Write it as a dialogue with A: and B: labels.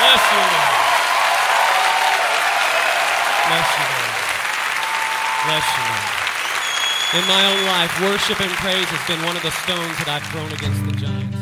A: Bless you, Lord. Bless you, Lord. Bless you, Lord. In my own life, worship and praise has been one of the stones that I've thrown against the giant.